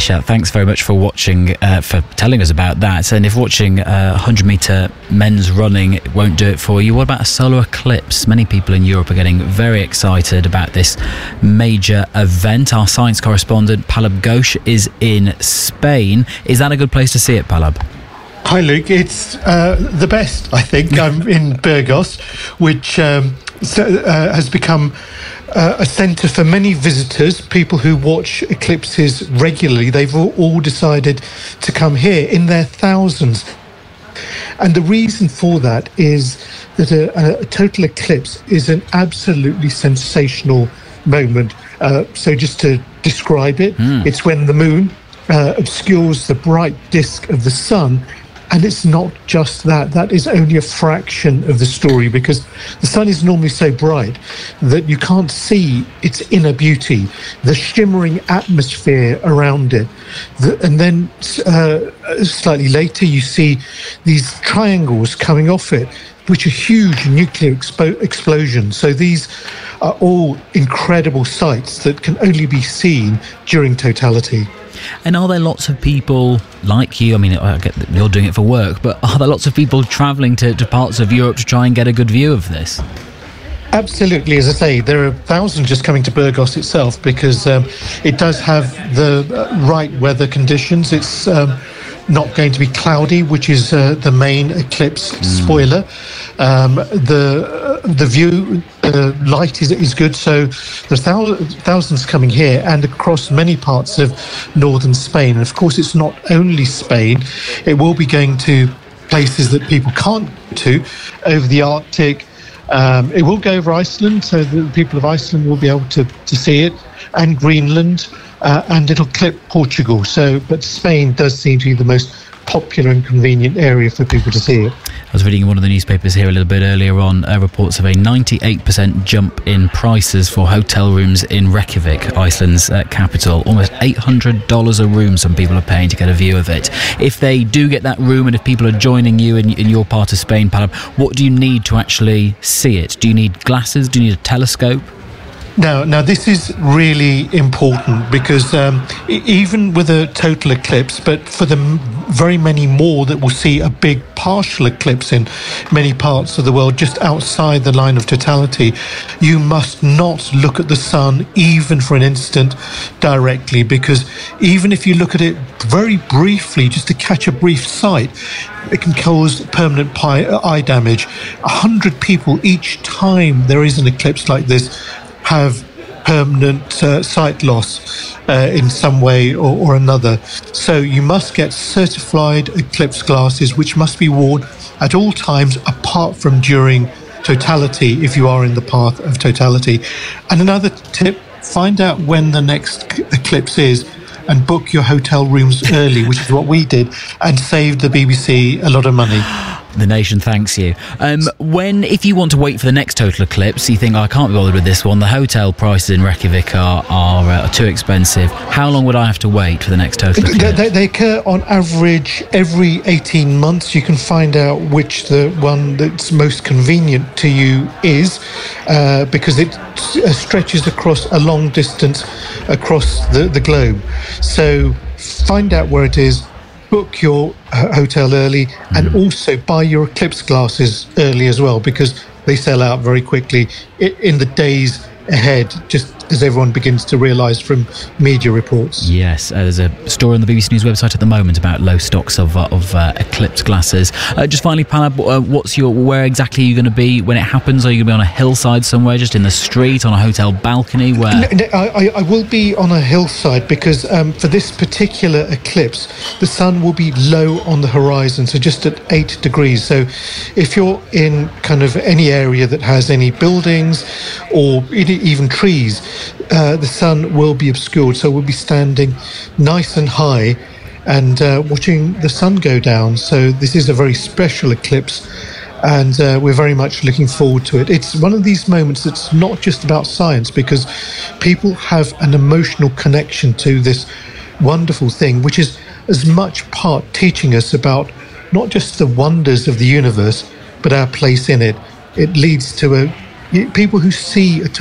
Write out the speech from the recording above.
Isha, thanks very much for watching, for telling us about that. And if watching 100-metre men's running won't do it for you, what about a solar eclipse? Many people in Europe are getting very excited about this major event. Our science correspondent, Palab Ghosh, is in Spain. Is that a good place to see it, Palab? Hi, Luke. It's the best, I think. I'm in Burgos, which has become a centre for many visitors, people who watch eclipses regularly. They've all decided to come here in their thousands. And the reason for that is that a total eclipse is an absolutely sensational moment. So just to describe it, it's when the moon obscures the bright disk of the sun. And it's not just that. That is only a fraction of the story, because the sun is normally so bright that you can't see its inner beauty, the shimmering atmosphere around it. And then slightly later, you see these triangles coming off it, which are huge nuclear explosions. So these are all incredible sights that can only be seen during totality. And are there lots of people like you? I mean, I get that you're doing it for work, but are there lots of people travelling to parts of Europe to try and get a good view of this? Absolutely. As I say, there are thousands just coming to Burgos itself because it does have the right weather conditions. It's not going to be cloudy, which is the main eclipse spoiler. The view, light is good, so there's thousands coming here and across many parts of northern Spain. And of course, it's not only Spain; it will be going to places that people can't go to, over the Arctic. It will go over Iceland, so the people of Iceland will be able to see it, and Greenland. And it'll clip Portugal. But Spain does seem to be the most popular and convenient area for people to see it. I was reading in one of the newspapers here a little bit earlier on reports of a 98% jump in prices for hotel rooms in Reykjavik, Iceland's capital. Almost $800 a room some people are paying to get a view of it. If they do get that room, and if people are joining you in your part of Spain, Palab, what do you need to actually see it? Do you need glasses? Do you need a telescope? Now, this is really important because even with a total eclipse, but for the very many more that will see a big partial eclipse in many parts of the world just outside the line of totality, you must not look at the sun even for an instant directly, because even if you look at it very briefly, just to catch a brief sight, it can cause permanent eye damage. 100 people each time there is an eclipse like this have permanent sight loss in some way or another. So you must get certified eclipse glasses, which must be worn at all times apart from during totality, if you are in the path of totality. And another tip, find out when the next eclipse is and book your hotel rooms early, which is what we did, and saved the BBC a lot of money. The nation thanks you. If you want to wait for the next total eclipse, you think, I can't be bothered with this one, the hotel prices in Reykjavik are too expensive. How long would I have to wait for the next total eclipse? They occur on average every 18 months. You can find out which the one that's most convenient to you is, because it stretches across a long distance across the globe. So find out where it is, book your hotel early, and also buy your eclipse glasses early as well, because they sell out very quickly in the days ahead, just as everyone begins to realise from media reports. Yes, there's a story on the BBC News website at the moment about low stocks of eclipse glasses. Just finally, Palab, where exactly are you going to be when it happens? Are you going to be on a hillside somewhere, just in the street, on a hotel balcony? Where? No, I will be on a hillside because for this particular eclipse, the sun will be low on the horizon, so just at 8 degrees. So if you're in kind of any area that has any buildings or even trees, the sun will be obscured, so we'll be standing nice and high and watching the sun go down. So this is a very special eclipse, and we're very much looking forward to it. It's one of these moments that's not just about science, because people have an emotional connection to this wonderful thing, which is as much part teaching us about not just the wonders of the universe, but our place in it. It leads to people who see a